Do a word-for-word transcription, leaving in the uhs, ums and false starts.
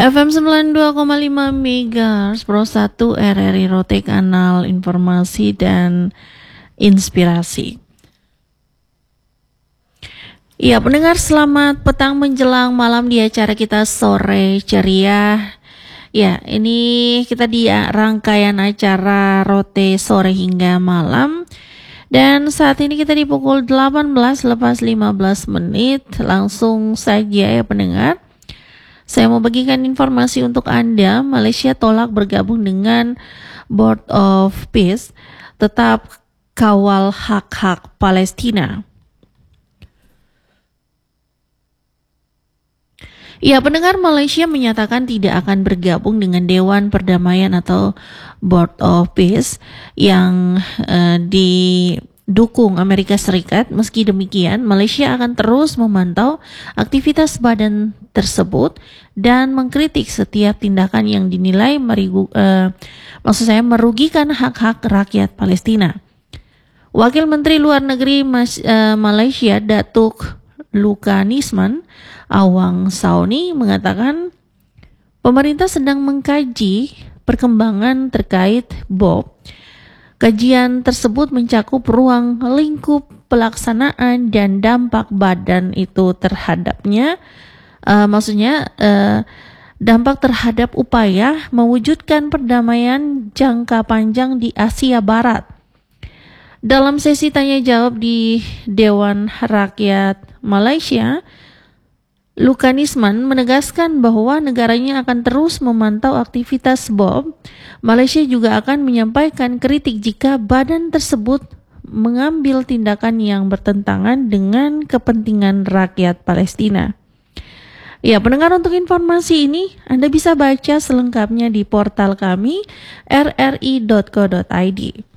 F M sembilan puluh dua koma lima MHz Pro satu R R I Rote, kanal informasi dan inspirasi. Ya, pendengar, selamat petang menjelang malam di acara kita Sore Ceria. Ya, ini kita di rangkaian acara Rote sore hingga malam. Dan saat ini kita di pukul delapan belas lepas lima belas menit. Langsung saja ya pendengar, saya mau bagikan informasi untuk Anda. Malaysia tolak bergabung dengan Board of Peace, tetap kawal hak-hak Palestina. Ya, pendengar, Malaysia menyatakan tidak akan bergabung dengan Dewan Perdamaian atau Board of Peace yang uh, didukung Amerika Serikat. Meski demikian, Malaysia akan terus memantau aktivitas badan tersebut dan mengkritik setiap tindakan yang dinilai merigu, uh, maksud saya merugikan hak-hak rakyat Palestina. Wakil Menteri Luar Negeri Mas, uh, Malaysia, Datuk Lukanisman Awang Sauni, mengatakan pemerintah sedang mengkaji perkembangan terkait B O P. Kajian tersebut mencakup ruang lingkup pelaksanaan dan dampak badan itu terhadapnya, uh, maksudnya uh, dampak terhadap upaya mewujudkan perdamaian jangka panjang di Asia Barat. Dalam sesi tanya jawab di Dewan Rakyat Malaysia, Lukanisman menegaskan bahwa negaranya akan terus memantau aktivitas B O P. Malaysia juga akan menyampaikan kritik jika badan tersebut mengambil tindakan yang bertentangan dengan kepentingan rakyat Palestina. Ya, pendengar, untuk informasi ini Anda bisa baca selengkapnya di portal kami r r i dot co dot i d.